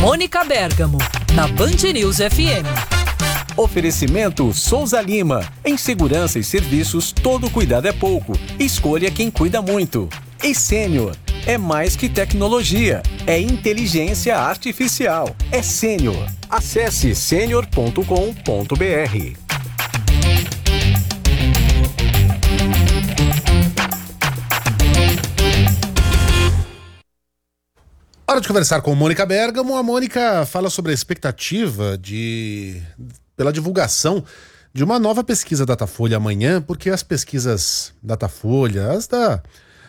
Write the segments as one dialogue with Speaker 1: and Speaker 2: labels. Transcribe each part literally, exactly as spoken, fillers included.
Speaker 1: Mônica Bergamo, na Band News F M.
Speaker 2: Oferecimento Souza Lima. Em segurança e serviços, todo cuidado é pouco. Escolha quem cuida muito. E Sênior. É mais que tecnologia. É inteligência artificial. É Sênior. Acesse sênior ponto com ponto b r.
Speaker 3: Hora de conversar com Mônica Bergamo. A Mônica fala sobre a expectativa de... pela divulgação de uma nova pesquisa Datafolha amanhã, porque as pesquisas Datafolha, as da...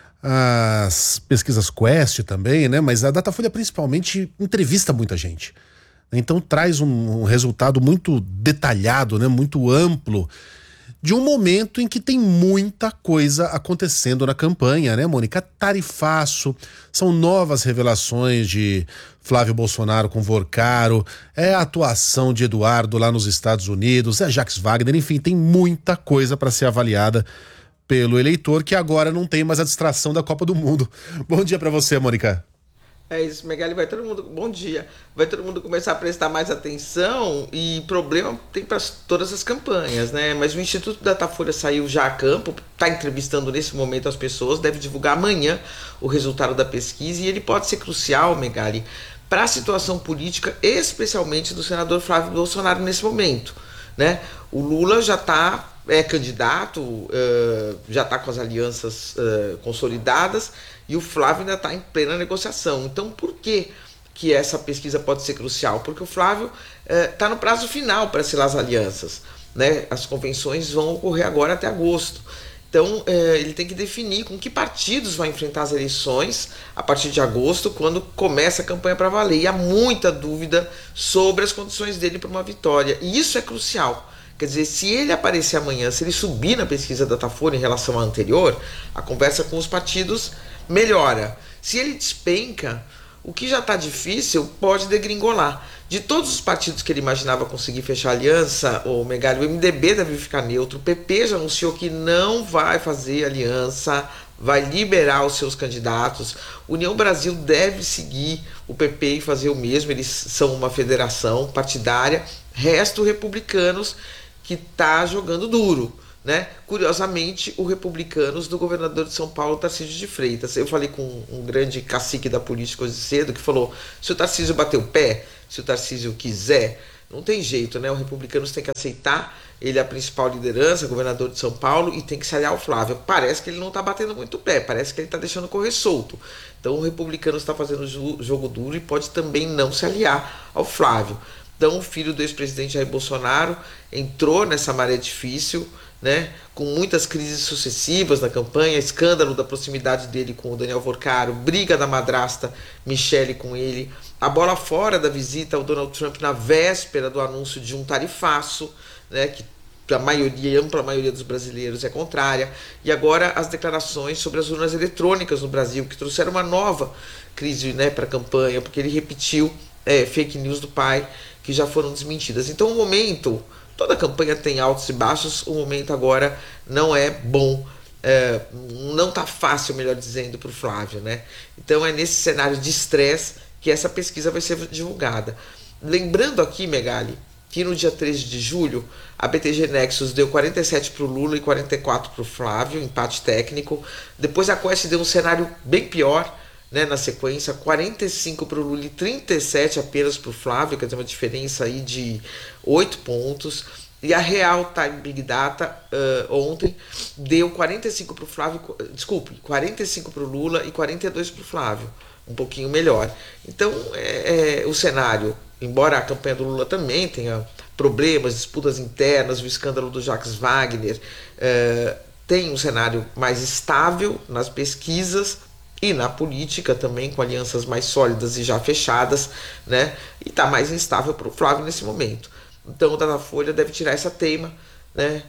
Speaker 3: as pesquisas Quest também, né? Mas a Datafolha principalmente entrevista muita gente. Então traz um, um resultado muito detalhado, né? Muito amplo, de um momento em que tem muita coisa acontecendo na campanha, né, Mônica? Tarifaço, são novas revelações de Flávio Bolsonaro com Vorcaro, é a atuação de Eduardo lá nos Estados Unidos, é Jacques Wagner, enfim, tem muita coisa para ser avaliada pelo eleitor, que agora não tem mais a distração da Copa do Mundo. Bom dia para você, Mônica.
Speaker 4: É isso, Megali, vai todo mundo, bom dia, vai todo mundo começar a prestar mais atenção, e problema tem para todas as campanhas, né? Mas o Instituto Datafolha saiu já a campo, está entrevistando nesse momento as pessoas, deve divulgar amanhã o resultado da pesquisa, e ele pode ser crucial, Megali, para a situação política, especialmente do senador Flávio Bolsonaro nesse momento, né? O Lula já está é candidato, uh, já está com as alianças uh, consolidadas, e o Flávio ainda está em plena negociação. Então, por que que essa pesquisa pode ser crucial? Porque o Flávio está uh, no prazo final para selar as alianças, né? As convenções vão ocorrer agora até agosto. Então, uh, ele tem que definir com que partidos vai enfrentar as eleições a partir de agosto, quando começa a campanha para valer. E há muita dúvida sobre as condições dele para uma vitória. E isso é crucial. Quer dizer, se ele aparecer amanhã, se ele subir na pesquisa da Datafolha em relação à anterior, a conversa com os partidos melhora. Se ele despenca, o que já está difícil pode degringolar. De todos os partidos que ele imaginava conseguir fechar aliança, o Megali, o M D B deve ficar neutro, o P P já anunciou que não vai fazer aliança, vai liberar os seus candidatos. União Brasil deve seguir o P P e fazer o mesmo, eles são uma federação partidária. Resto, Republicanos, que está jogando duro, né? Curiosamente, o Republicanos do governador de São Paulo, Tarcísio de Freitas. Eu falei com um grande cacique da política hoje cedo, que falou, se o Tarcísio bater o pé, se o Tarcísio quiser, não tem jeito, né? O Republicanos tem que aceitar, ele é a principal liderança, governador de São Paulo, e tem que se aliar ao Flávio. Parece que ele não está batendo muito o pé, parece que ele está deixando correr solto. Então o Republicanos está fazendo jogo duro e pode também não se aliar ao Flávio. Então, o filho do ex-presidente Jair Bolsonaro entrou nessa maré difícil, né, com muitas crises sucessivas na campanha, escândalo da proximidade dele com o Daniel Vorcaro, briga da madrasta Michele com ele, a bola fora da visita ao Donald Trump na véspera do anúncio de um tarifaço, né, que a maioria, a ampla maioria dos brasileiros é contrária, e agora as declarações sobre as urnas eletrônicas no Brasil, que trouxeram uma nova crise, né, para a campanha, porque ele repetiu é, fake news do pai, que já foram desmentidas. Então o momento, toda a campanha tem altos e baixos, o momento agora não é bom, é, não está fácil, melhor dizendo, para o Flávio, né? Então é nesse cenário de estresse que essa pesquisa vai ser divulgada. Lembrando aqui, Megali, que no dia treze de julho, a B T G Nexus deu quarenta e sete para o Lula e quarenta e quatro para o Flávio, empate técnico. Depois a Quest deu um cenário bem pior, né, na sequência, quarenta e cinco para o Lula e trinta e sete apenas para o Flávio, quer dizer, uma diferença aí de oito pontos. E a Real Time Big Data uh, ontem deu quarenta e cinco para o Flávio, desculpe, quarenta e cinco para o Lula e quarenta e dois para o Flávio, um pouquinho melhor. Então, é, é, o cenário, embora a campanha do Lula também tenha problemas, disputas internas, o escândalo do Jacques Wagner, uh, tem um cenário mais estável nas pesquisas, e na política também, com alianças mais sólidas e já fechadas, né? E está mais instável para o Flávio nesse momento. Então o Datafolha deve tirar essa teima, né?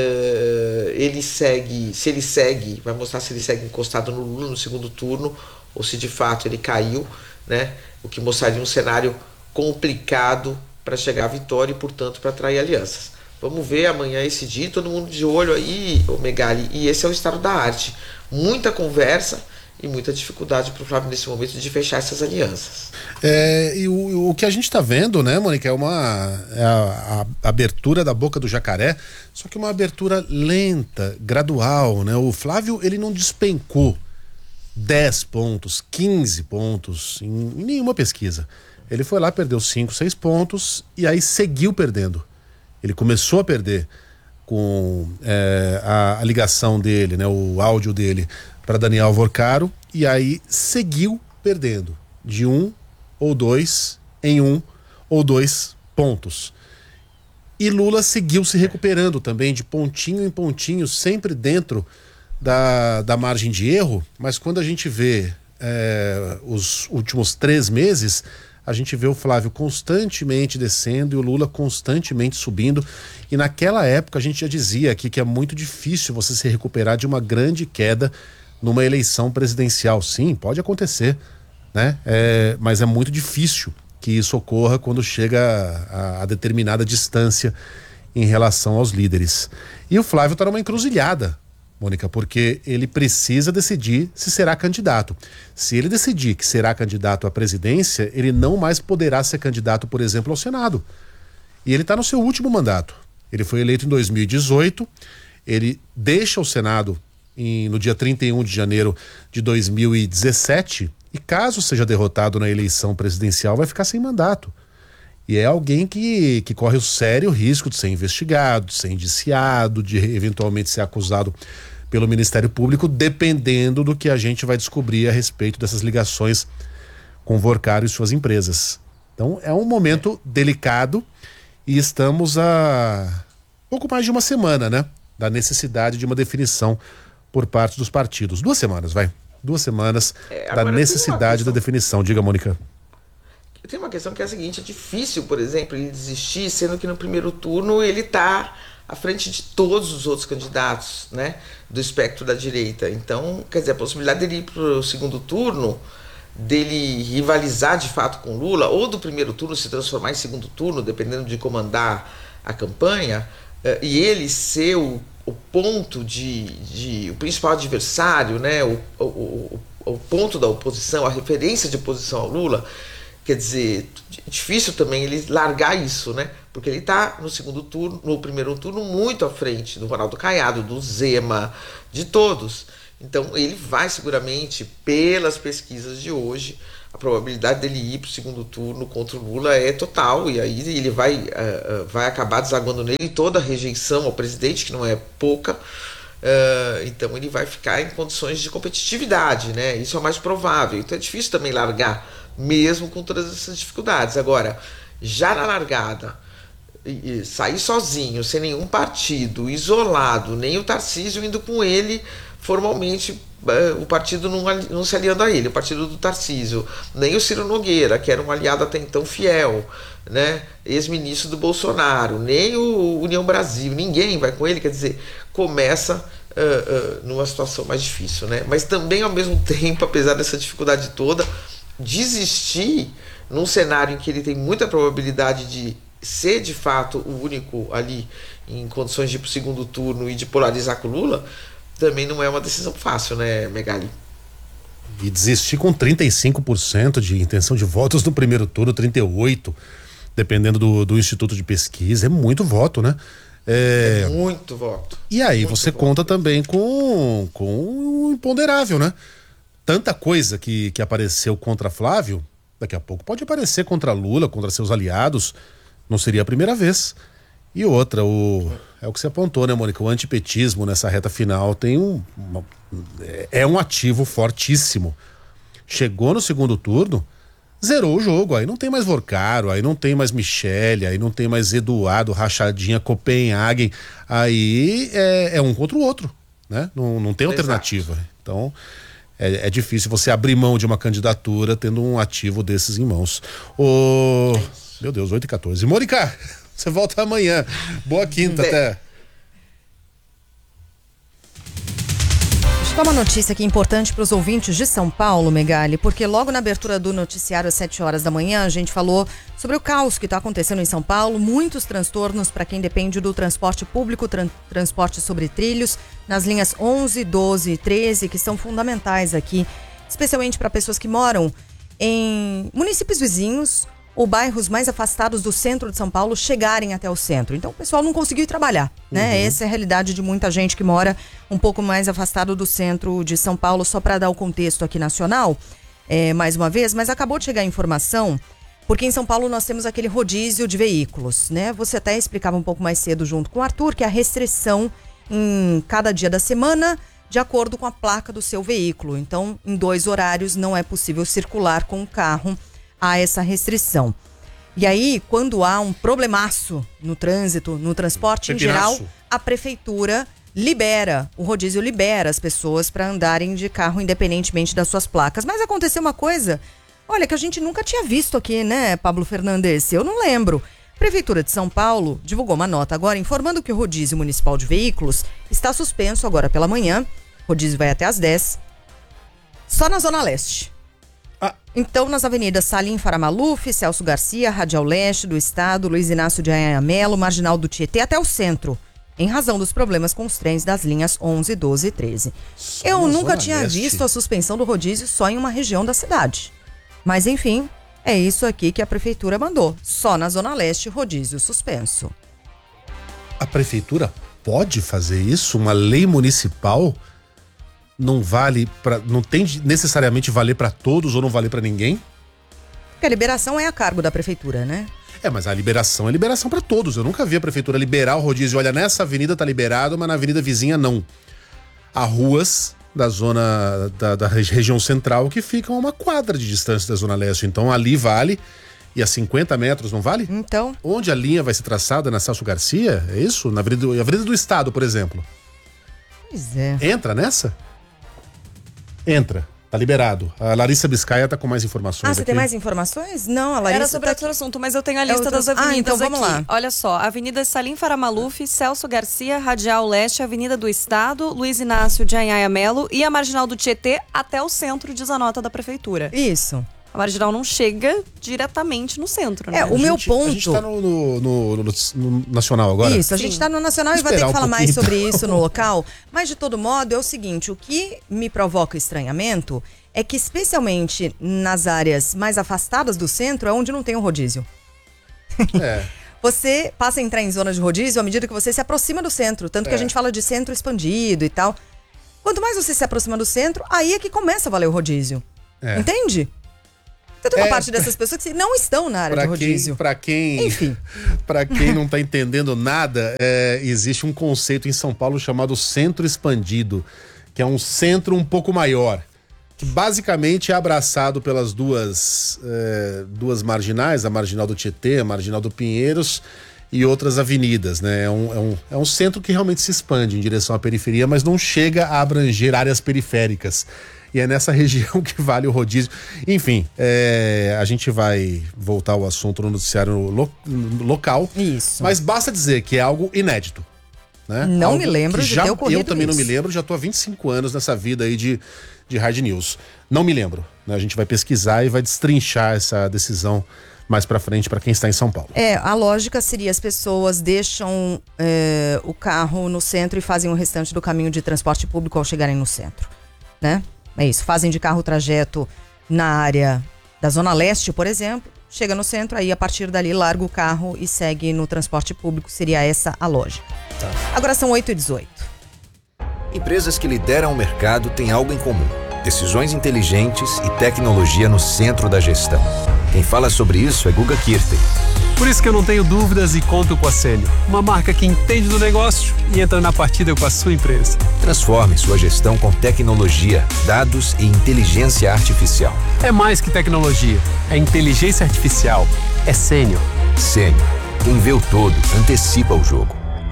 Speaker 4: Uh, ele segue, se ele segue, vai mostrar se ele segue encostado no Lula no segundo turno, ou se de fato ele caiu, né? O que mostraria um cenário complicado para chegar à vitória e, portanto, para atrair alianças. Vamos ver amanhã esse dia, todo mundo de olho aí, ô Megali, e esse é o estado da arte. Muita conversa e muita dificuldade para o Flávio nesse momento de fechar essas alianças.
Speaker 3: É, e o, o que a gente está vendo, né, Mônica, é uma é a, a abertura da boca do jacaré, só que uma abertura lenta, gradual, né? O Flávio, ele não despencou dez pontos, quinze pontos em, em nenhuma pesquisa. Ele foi lá, perdeu cinco, seis pontos e aí seguiu perdendo. Ele começou a perder com é, a, a ligação dele, né, o áudio dele para Daniel Vorcaro, e aí seguiu perdendo de um ou dois em um ou dois pontos. E Lula seguiu se recuperando também de pontinho em pontinho, sempre dentro da, da margem de erro, mas quando a gente vê é, os últimos três meses, a gente vê o Flávio constantemente descendo e o Lula constantemente subindo. E naquela época a gente já dizia aqui que é muito difícil você se recuperar de uma grande queda numa eleição presidencial. Sim, pode acontecer, né? É, mas é muito difícil que isso ocorra quando chega a, a determinada distância em relação aos líderes. E o Flávio está numa encruzilhada, Mônica, porque ele precisa decidir se será candidato. Se ele decidir que será candidato à presidência, ele não mais poderá ser candidato, por exemplo, ao Senado. E ele está no seu último mandato. Ele foi eleito em dois mil e dezoito, ele deixa o Senado em, no dia trinta e um de janeiro de dois mil e dezessete, e caso seja derrotado na eleição presidencial, vai ficar sem mandato. E é alguém que, que corre o sério risco de ser investigado, de ser indiciado, de eventualmente ser acusado pelo Ministério Público, dependendo do que a gente vai descobrir a respeito dessas ligações com Vorcaro e suas empresas. Então é um momento delicado e estamos a pouco mais de uma semana, né, da necessidade de uma definição por parte dos partidos. Duas semanas, vai. Duas semanas
Speaker 4: É,
Speaker 3: da
Speaker 4: agora,
Speaker 3: necessidade da definição. Diga, Mônica.
Speaker 4: Tem uma questão que é a seguinte: é difícil, por exemplo, ele desistir, sendo que no primeiro turno ele está à frente de todos os outros candidatos, né, do espectro da direita. Então, quer dizer, a possibilidade dele ir para o segundo turno, dele rivalizar de fato com Lula, ou do primeiro turno se transformar em segundo turno, dependendo de comandar a campanha, eh, e ele ser o, o ponto de, de... o principal adversário, né, o, o, o, o ponto da oposição, a referência de oposição ao Lula. Quer dizer, é difícil também ele largar isso, né? Porque ele está no segundo turno, no primeiro turno, muito à frente do Ronaldo Caiado, do Zema, de todos. Então ele vai seguramente, pelas pesquisas de hoje, a probabilidade dele ir para o segundo turno contra o Lula é total, e aí ele vai, uh, uh, vai acabar desaguando nele toda a rejeição ao presidente, que não é pouca. Uh, então ele vai ficar em condições de competitividade, né? Isso é o mais provável. Então é difícil também largar, mesmo com todas essas dificuldades. Agora, já na largada, e, e sair sozinho, sem nenhum partido, isolado, nem o Tarcísio indo com ele formalmente, uh, o partido não, não se aliando a ele, o partido do Tarcísio, nem o Ciro Nogueira, que era um aliado até então fiel, né, ex-ministro do Bolsonaro, nem o União Brasil, ninguém vai com ele. Quer dizer, começa uh, uh, numa situação mais difícil, né? Mas também, ao mesmo tempo, apesar dessa dificuldade toda, desistir num cenário em que ele tem muita probabilidade de ser de fato o único ali em condições de ir para o segundo turno e de polarizar com o Lula, também não é uma decisão fácil, né, Megali?
Speaker 3: E desistir com trinta e cinco por cento de intenção de votos no primeiro turno, trinta e oito por cento, dependendo do, do Instituto de Pesquisa, é muito voto, né?
Speaker 4: É, é muito voto.
Speaker 3: E aí
Speaker 4: muito
Speaker 3: você
Speaker 4: voto.
Speaker 3: conta também com, com o imponderável, né? Tanta coisa que, que apareceu contra Flávio, daqui a pouco pode aparecer contra Lula, contra seus aliados, não seria a primeira vez. E outra, o, é o que você apontou, né, Mônica? O antipetismo nessa reta final tem um, uma, é um ativo fortíssimo. Chegou no segundo turno, zerou o jogo, aí não tem mais Vorcaro, aí não tem mais Michele, aí não tem mais Eduardo, Rachadinha, Copenhagen, aí é, é um contra o outro, né? Não, não tem alternativa. Exato. Então é, é difícil você abrir mão de uma candidatura tendo um ativo desses em mãos. O... Meu Deus, oito e quatorze. Mônica, você volta amanhã. Boa quinta,
Speaker 5: Be-
Speaker 3: até.
Speaker 5: Só uma notícia aqui importante para os ouvintes de São Paulo, Megali, porque logo na abertura do noticiário às sete horas da manhã, a gente falou sobre o caos que está acontecendo em São Paulo, muitos transtornos para quem depende do transporte público, tran- transporte sobre trilhos, nas linhas onze, doze e treze, que são fundamentais aqui especialmente para pessoas que moram em municípios vizinhos ou bairros mais afastados do centro de São Paulo chegarem até o centro. Então o pessoal não conseguiu ir trabalhar, né? Uhum. Essa é a realidade de muita gente que mora um pouco mais afastado do centro de São Paulo, só para dar o contexto aqui nacional, é, mais uma vez, mas acabou de chegar a informação, porque em São Paulo nós temos aquele rodízio de veículos, né? Você até explicava um pouco mais cedo junto com o Arthur que a restrição em cada dia da semana de acordo com a placa do seu veículo. Então, em dois horários não é possível circular com o carro. Há essa restrição. E aí, quando há um problemaço no trânsito, no transporte em geral, a prefeitura libera, o rodízio libera as pessoas para andarem de carro independentemente das suas placas. Mas aconteceu uma coisa, olha, que a gente nunca tinha visto aqui, né, Pablo Fernandes? Eu não lembro. A Prefeitura de São Paulo divulgou uma nota agora informando que o rodízio municipal de veículos está suspenso agora pela manhã. O rodízio vai até às dez, só na Zona Leste. Ah. Então, nas avenidas Salim Faramaluf, Celso Garcia, Radial Leste do Estado, Luiz Inácio de Anhanha Melo, Marginal do Tietê, até o centro, em razão dos problemas com os trens das linhas onze, doze e treze. Só Eu nunca Zona tinha Leste. visto a suspensão do rodízio só em uma região da cidade. Mas, enfim, é isso aqui que a Prefeitura mandou. Só na Zona Leste, rodízio suspenso.
Speaker 3: A Prefeitura pode fazer isso? Uma lei municipal não vale para, não tem de necessariamente valer para todos ou não valer para ninguém?
Speaker 5: Porque a liberação é a cargo da prefeitura, né?
Speaker 3: É, mas a liberação é liberação para todos. Eu nunca vi a prefeitura liberar o rodízio. Olha, nessa avenida tá liberado, mas na avenida vizinha não. Há ruas da zona da, da região central que ficam a uma quadra de distância da Zona Leste. Então ali vale. E a cinquenta metros não vale?
Speaker 5: Então.
Speaker 3: Onde a linha vai ser traçada? Na Celso Garcia? É isso? Na Avenida do, Avenida do Estado, por exemplo.
Speaker 5: Pois é.
Speaker 3: Entra nessa? Entra, tá liberado. A Larissa Biscaia tá com mais informações.
Speaker 5: Ah, você
Speaker 3: aqui.
Speaker 5: tem mais informações? Não, a Larissa
Speaker 6: Era sobre
Speaker 5: tá
Speaker 6: outro
Speaker 5: aqui.
Speaker 6: assunto, mas eu tenho a lista
Speaker 5: outro...
Speaker 6: das avenidas
Speaker 5: ah, então vamos
Speaker 6: aqui.
Speaker 5: lá.
Speaker 6: Olha só, Avenida Salim Faramaluf, Celso Garcia, Radial Leste, Avenida do Estado, Luiz Inácio de Anhanha Melo e a Marginal do Tietê até o centro, diz a nota da prefeitura.
Speaker 5: Isso.
Speaker 6: A Marginal não chega diretamente no centro, né?
Speaker 5: É, o meu ponto...
Speaker 3: A gente tá no, no, no, no, no Nacional agora?
Speaker 5: Isso, a gente tá no Nacional e vai ter que
Speaker 3: um
Speaker 5: falar mais
Speaker 3: pouquinho.
Speaker 5: sobre isso no local. Mas, de todo modo, é o seguinte, o que me provoca estranhamento é que, especialmente nas áreas mais afastadas do centro, é onde não tem um rodízio.
Speaker 3: É.
Speaker 5: Você passa a entrar em zona de rodízio à medida que você se aproxima do centro. Tanto que
Speaker 3: É.
Speaker 5: a gente fala de centro expandido e tal. Quanto mais você se aproxima do centro, aí é que começa a valer o rodízio.
Speaker 3: É.
Speaker 5: Entende? Então tem uma
Speaker 3: É.
Speaker 5: parte dessas pessoas que não estão na área
Speaker 3: Pra
Speaker 5: de rodízio.
Speaker 3: quem, pra quem,
Speaker 5: Enfim.
Speaker 3: pra quem não tá entendendo nada, é, existe um conceito em São Paulo chamado centro expandido, que é um centro um pouco maior, que basicamente é abraçado pelas duas, é, duas marginais, a Marginal do Tietê, a Marginal do Pinheiros e outras avenidas, né? É um, é, um, é um centro que realmente se expande em direção à periferia, mas não chega a abranger áreas periféricas. E é nessa região que vale o rodízio. Enfim, é, a gente vai voltar ao assunto no noticiário lo, no local.
Speaker 5: Isso.
Speaker 3: Mas basta dizer que é algo inédito. Né?
Speaker 5: Não
Speaker 3: Algo
Speaker 5: me lembro
Speaker 3: que
Speaker 5: de
Speaker 3: já,
Speaker 5: ter ocorrido
Speaker 3: Eu também
Speaker 5: isso.
Speaker 3: não me lembro, já tô há vinte e cinco anos nessa vida aí de, de hard news. Não me lembro. Né? A gente vai pesquisar e vai destrinchar essa decisão mais pra frente para quem está em São Paulo.
Speaker 5: É, a lógica seria as pessoas deixam é, o carro no centro e fazem o restante do caminho de transporte público ao chegarem no centro, né? É isso, fazem de carro o trajeto na área da Zona Leste, por exemplo, chega no centro, aí a partir dali larga o carro e segue no transporte público, seria essa a lógica. Tá. Agora são oito e dezoito.
Speaker 7: Empresas que lideram o mercado têm algo em comum: decisões inteligentes e tecnologia no centro da gestão. Quem fala sobre isso é Guga Kirten.
Speaker 8: Por isso que eu não tenho dúvidas e conto com a Sênior, uma marca que entende do negócio e entra na partida com a sua empresa.
Speaker 7: Transforme sua gestão com tecnologia, dados e inteligência artificial.
Speaker 8: É mais que tecnologia, é inteligência artificial, é Sênior.
Speaker 7: Sênior, quem vê o todo, antecipa o jogo.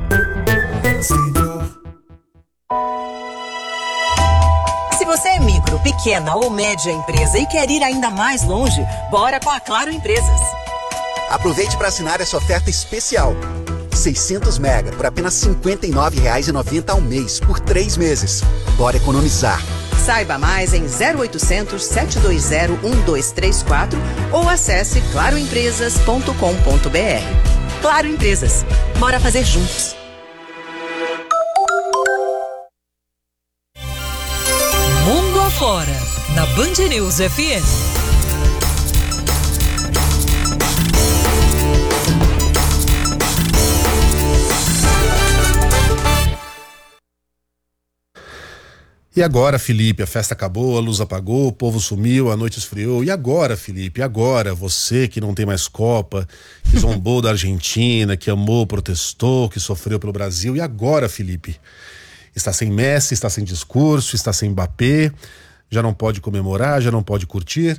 Speaker 9: Se você é micro, pequena ou média empresa e quer ir ainda mais longe, bora com a Claro Empresas.
Speaker 10: Aproveite para assinar essa oferta especial. seiscentos mega por apenas cinquenta e nove reais e noventa centavos ao mês, por três meses. Bora economizar.
Speaker 9: Saiba mais em zero oitocentos, sete dois zero, um dois três quatro ou acesse claro empresas ponto com ponto br. Claro Empresas. Bora fazer juntos.
Speaker 1: Mundo afora, na Band News F M.
Speaker 3: E agora, Felipe, a festa acabou, a luz apagou, o povo sumiu, a noite esfriou. E agora, Felipe, e agora? Você que não tem mais Copa, que zombou da Argentina, que amou, protestou, que sofreu pelo Brasil. E agora, Felipe? Está sem Messi, está sem discurso, está sem Mbappé, já não pode comemorar, já não pode curtir.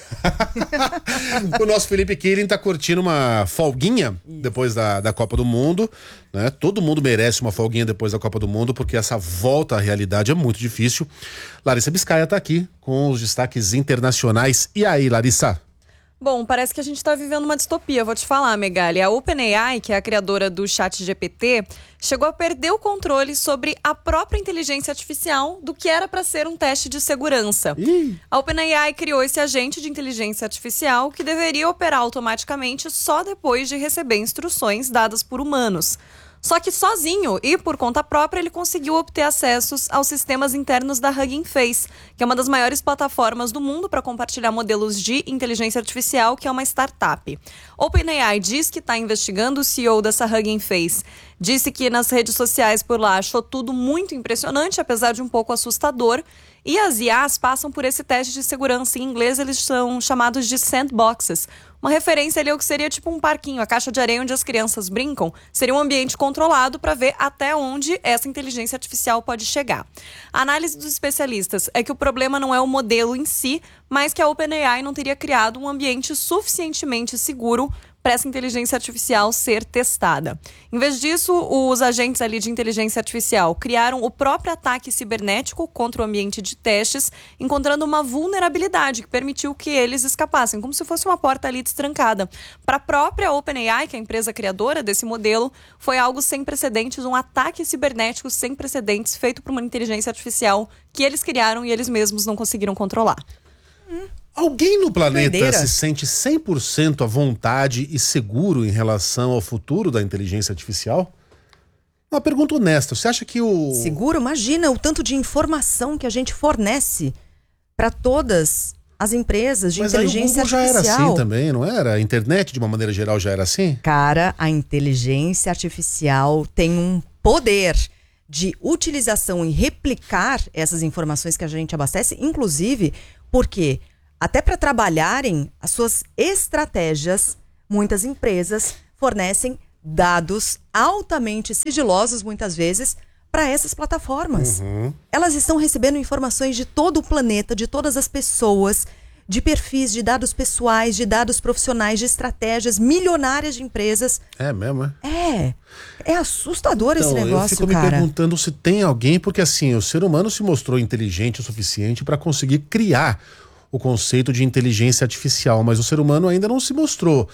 Speaker 3: O nosso Felipe Killing tá curtindo uma folguinha depois da, da Copa do Mundo, né? Todo mundo merece uma folguinha depois da Copa do Mundo, porque essa volta à realidade é muito difícil. Larissa Biscaia tá aqui com os destaques internacionais. E aí, Larissa?
Speaker 6: Bom, parece que a gente está vivendo uma distopia, vou te falar, Megali. A OpenAI, que é a criadora do ChatGPT, chegou a perder o controle sobre a própria inteligência artificial do que era para ser um teste de segurança. Ih. A OpenAI criou esse agente de inteligência artificial que deveria operar automaticamente só depois de receber instruções dadas por humanos. Só que sozinho e por conta própria ele conseguiu obter acessos aos sistemas internos da Hugging Face, que é uma das maiores plataformas do mundo para compartilhar modelos de inteligência artificial, que é uma startup. OpenAI diz que está investigando. O C E O dessa Hugging Face disse que nas redes sociais por lá achou tudo muito impressionante, apesar de um pouco assustador. E as I As passam por esse teste de segurança. Em inglês eles são chamados de sandboxes. Uma referência ali ao que seria tipo um parquinho, a caixa de areia onde as crianças brincam. Seria um ambiente controlado para ver até onde essa inteligência artificial pode chegar. A análise dos especialistas é que o problema não é o modelo em si, mas que a OpenAI não teria criado um ambiente suficientemente seguro para essa inteligência artificial ser testada. Em vez disso, os agentes ali de inteligência artificial criaram o próprio ataque cibernético contra o ambiente de testes, encontrando uma vulnerabilidade que permitiu que eles escapassem, como se fosse uma porta ali destrancada. Para a própria OpenAI, que é a empresa criadora desse modelo, foi algo sem precedentes, um ataque cibernético sem precedentes feito por uma inteligência artificial que eles criaram e eles mesmos não conseguiram controlar.
Speaker 3: Hum. Alguém no planeta
Speaker 5: Doideira.
Speaker 3: se sente cem por cento à vontade e seguro em relação ao futuro da inteligência artificial? Uma pergunta honesta. Você acha que o...
Speaker 5: Seguro? Imagina o tanto de informação que a gente fornece para todas as empresas de
Speaker 3: Mas aí
Speaker 5: inteligência
Speaker 3: o Google
Speaker 5: artificial.
Speaker 3: já era assim também, não era? A internet, de uma maneira geral, já era assim?
Speaker 5: Cara, a inteligência artificial tem um poder de utilização e replicar essas informações que a gente abastece, inclusive porque... Até para trabalharem as suas estratégias, muitas empresas fornecem dados altamente sigilosos, muitas vezes, para essas plataformas.
Speaker 3: Uhum.
Speaker 5: Elas estão recebendo informações de todo o planeta, de todas as pessoas, de perfis, de dados pessoais, de dados profissionais, de estratégias milionárias de empresas.
Speaker 3: É mesmo, é?
Speaker 5: É. É assustador
Speaker 3: então,
Speaker 5: esse negócio,
Speaker 3: eu fico
Speaker 5: cara.
Speaker 3: me perguntando se tem alguém, porque assim, o ser humano se mostrou inteligente o suficiente para conseguir criar o conceito de inteligência artificial, mas o ser humano ainda não se mostrou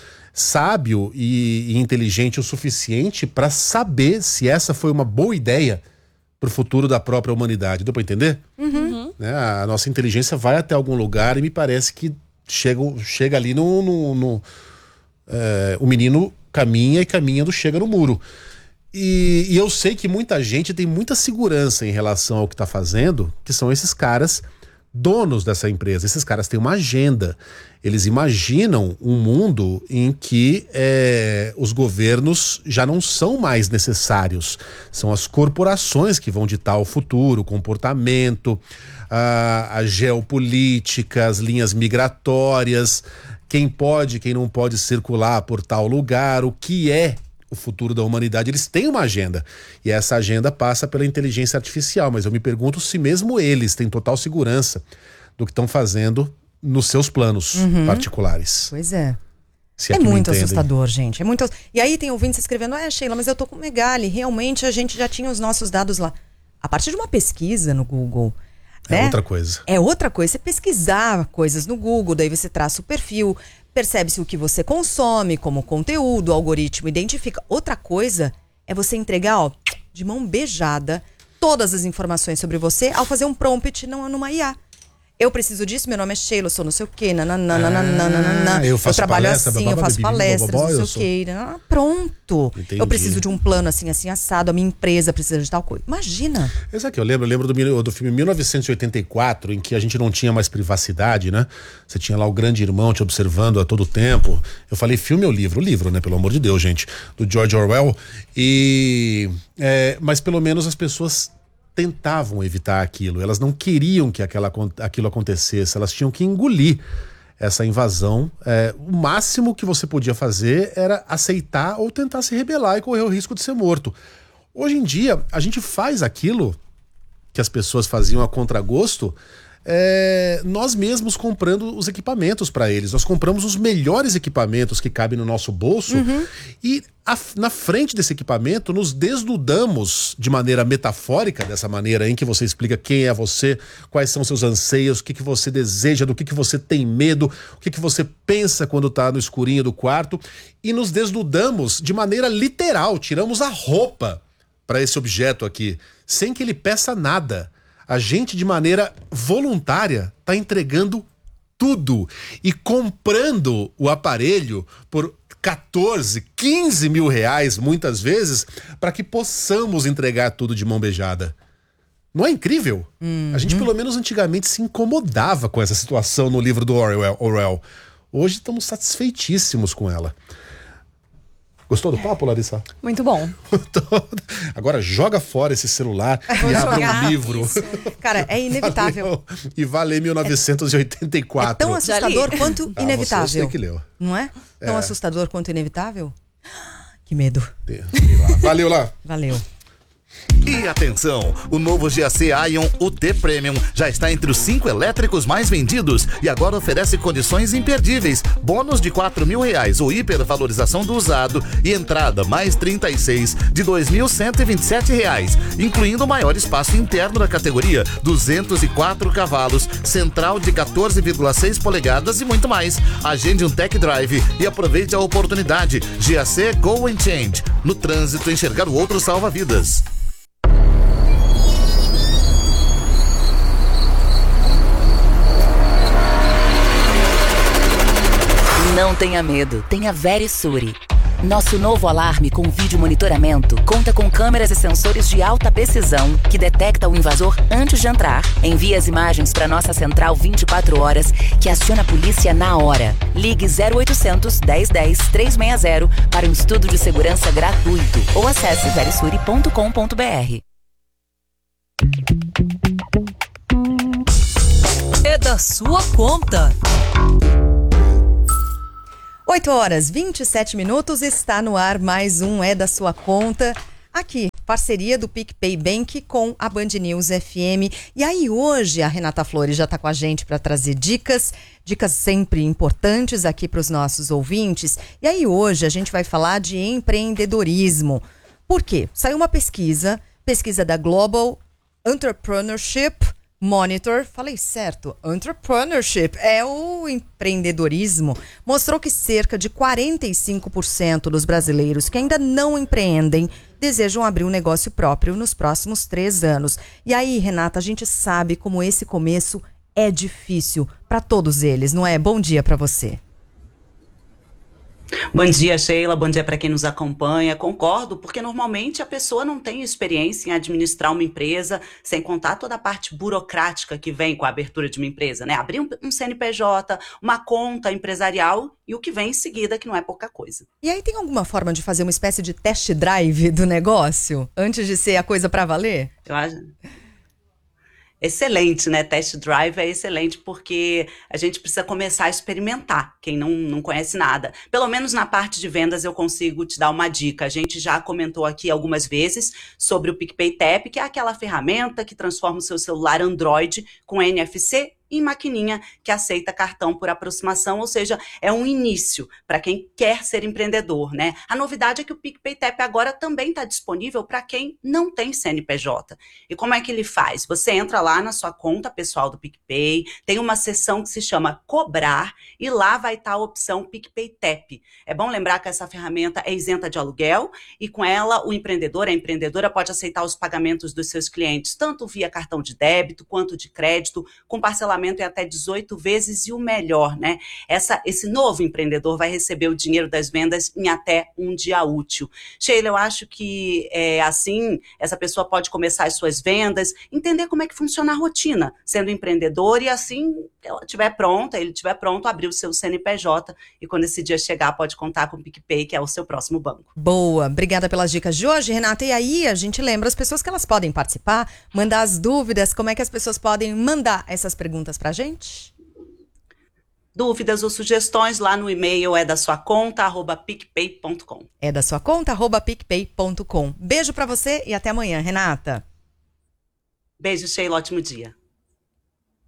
Speaker 3: sábio e, e inteligente o suficiente para saber se essa foi uma boa ideia para o futuro da própria humanidade. Deu para entender?
Speaker 5: Uhum.
Speaker 3: Né? A nossa inteligência vai até algum lugar e me parece que chega, chega ali no... no, no é, o menino caminha e caminha do chega no muro. E, e eu sei que muita gente tem muita segurança em relação ao que está fazendo, que são esses caras donos dessa empresa. Esses caras têm uma agenda. Eles imaginam um mundo em que é, os governos já não são mais necessários. São as corporações que vão ditar o futuro, o comportamento, a, a geopolítica, as linhas migratórias, quem pode, quem não pode circular por tal lugar, o que é o futuro da humanidade. Eles têm uma agenda e essa agenda passa pela inteligência artificial, mas eu me pergunto se mesmo eles têm total segurança do que estão fazendo nos seus planos
Speaker 5: uhum.
Speaker 3: particulares.
Speaker 5: Pois é.
Speaker 3: Se é,
Speaker 5: é
Speaker 3: muito
Speaker 5: muito assustador, gente. É muito... E aí tem ouvintes escrevendo, é, Sheila, mas eu tô com o Megali, realmente a gente já tinha os nossos dados lá. A partir de uma pesquisa no Google,
Speaker 3: é
Speaker 5: né?
Speaker 3: outra coisa.
Speaker 5: É outra coisa. Você pesquisar coisas no Google, daí você traça o perfil, percebe-se o que você consome como conteúdo, o algoritmo identifica. Outra coisa é você entregar, ó, de mão beijada, todas as informações sobre você ao fazer um prompt numa I A. Eu preciso disso, meu nome é Sheila, eu sou não sei o quê, nananana,
Speaker 3: ah, eu, faço
Speaker 5: eu trabalho
Speaker 3: palestra,
Speaker 5: assim,
Speaker 3: babá,
Speaker 5: eu faço
Speaker 3: bibi,
Speaker 5: palestras,
Speaker 3: bobó,
Speaker 5: não
Speaker 3: eu
Speaker 5: sei o quê. Ah, pronto.
Speaker 3: Entendi.
Speaker 5: Eu preciso de um plano assim, assim, assado, a minha empresa precisa de tal coisa. Imagina.
Speaker 3: Esse aqui, eu lembro, eu lembro do, do filme mil novecentos e oitenta e quatro, em que a gente não tinha mais privacidade, né? Você tinha lá o grande irmão te observando a todo tempo. Eu falei filme ou livro? Livro, né? Pelo amor de Deus, gente. Do George Orwell. E... É, mas pelo menos as pessoas tentavam evitar aquilo, elas não queriam que aquela, aquilo acontecesse, elas tinham que engolir essa invasão. É, o máximo que você podia fazer era aceitar ou tentar se rebelar e correr o risco de ser morto. Hoje em dia, a gente faz aquilo que as pessoas faziam a contragosto, é, nós mesmos comprando os equipamentos para eles. Nós compramos os melhores equipamentos que cabem no nosso bolso uhum. e a, na frente desse equipamento nos desnudamos de maneira metafórica, dessa maneira em que você explica quem é você, quais são seus anseios, o que, que você deseja, do que, que você tem medo, o que, que você pensa quando está no escurinho do quarto, e nos desnudamos de maneira literal, tiramos a roupa para esse objeto aqui, sem que ele peça nada. A gente, de maneira voluntária, está entregando tudo e comprando o aparelho por quatorze, quinze mil reais, muitas vezes, para que possamos entregar tudo de mão beijada. Não é incrível? Uhum. A gente, pelo menos antigamente, se incomodava com essa situação no livro do Orwell. Orwell. Hoje estamos satisfeitíssimos com ela. Gostou do papo, Larissa?
Speaker 6: Muito bom.
Speaker 3: Agora joga fora esse celular e abre um livro.
Speaker 5: Isso. Cara, é inevitável.
Speaker 3: Valeu. E vai ler mil novecentos e oitenta e quatro.
Speaker 5: É tão assustador quanto
Speaker 3: ah,
Speaker 5: inevitável.
Speaker 3: Você que leu.
Speaker 5: Não é? Tão é. assustador quanto inevitável? Que medo.
Speaker 3: Valeu lá.
Speaker 5: Valeu.
Speaker 11: E atenção, o novo G A C Ion U T Premium já está entre os cinco elétricos mais vendidos e agora oferece condições imperdíveis, bônus de quatro mil reais ou hipervalorização do usado e entrada mais trinta e seis de dois mil cento e vinte e sete reais, incluindo o maior espaço interno da categoria, duzentos e quatro cavalos, central de quatorze vírgula seis polegadas e muito mais. Agende um tech drive e aproveite a oportunidade. G A C Go and Change. No trânsito, enxergar o outro salva vidas.
Speaker 12: Não tenha medo, tenha Verisure. Nosso novo alarme com vídeo monitoramento conta com câmeras e sensores de alta precisão que detecta o invasor antes de entrar, envia as imagens para nossa central vinte e quatro horas, que aciona a polícia na hora. Ligue zero oitocentos, dez dez, trezentos e sessenta para um estudo de segurança gratuito ou acesse verisure ponto com ponto br.
Speaker 1: É da sua conta.
Speaker 5: oito horas, vinte e sete minutos, está no ar mais um É da Sua Conta. Aqui, parceria do PicPay Bank com a Band News F M. E aí hoje a Renata Flores já está com a gente para trazer dicas, dicas sempre importantes aqui para os nossos ouvintes. E aí hoje a gente vai falar de empreendedorismo. Por quê? Saiu uma pesquisa, pesquisa da Global Entrepreneurship Monitor, falei certo, entrepreneurship é o empreendedorismo, mostrou que cerca de quarenta e cinco por cento dos brasileiros que ainda não empreendem desejam abrir um negócio próprio nos próximos três anos. E aí, Renata, a gente sabe como esse começo é difícil para todos eles, não é? Bom dia para você.
Speaker 13: Bom dia, Sheila. Bom dia para quem nos acompanha. Concordo, porque normalmente a pessoa não tem experiência em administrar uma empresa, sem contar toda a parte burocrática que vem com a abertura de uma empresa, né? Abrir um, um C N P J, uma conta empresarial e o que vem em seguida, que não é pouca coisa.
Speaker 5: E aí tem alguma forma de fazer uma espécie de test drive do negócio antes de ser a coisa para valer?
Speaker 13: Eu acho... Excelente, né? Test drive é excelente porque a gente precisa começar a experimentar, quem não, não conhece nada. Pelo menos na parte de vendas eu consigo te dar uma dica. A gente já comentou aqui algumas vezes sobre o PicPay Tap, que é aquela ferramenta que transforma o seu celular Android com N F C em maquininha que aceita cartão por aproximação, ou seja, é um início para quem quer ser empreendedor, né? A novidade é que o PicPay Tap agora também está disponível para quem não tem C N P J. E como é que ele faz? Você entra lá na sua conta pessoal do PicPay, tem uma seção que se chama Cobrar e lá vai estar a opção PicPay Tap. É bom lembrar que essa ferramenta é isenta de aluguel e com ela o empreendedor, a empreendedora pode aceitar os pagamentos dos seus clientes, tanto via cartão de débito quanto de crédito, com parcelamento parcelamento em até dezoito vezes e o melhor, né? Essa, esse novo empreendedor vai receber o dinheiro das vendas em até um dia útil. Sheila, eu acho que é, assim, essa pessoa pode começar as suas vendas, entender como é que funciona a rotina, sendo empreendedor, e assim, ela estiver pronta, ele estiver pronto, abrir o seu C N P J, e quando esse dia chegar, pode contar com o PicPay, que é o seu próximo banco.
Speaker 5: Boa, obrigada pelas dicas de hoje, Renata. E aí, a gente lembra as pessoas que elas podem participar, mandar as dúvidas, como é que as pessoas podem mandar essas perguntas pra gente?
Speaker 13: Dúvidas ou sugestões lá no e-mail é da sua conta, arroba picpay ponto com.
Speaker 5: É da sua conta, arroba picpay ponto com. Beijo pra você e até amanhã, Renata.
Speaker 13: Beijo, Sheila, ótimo dia.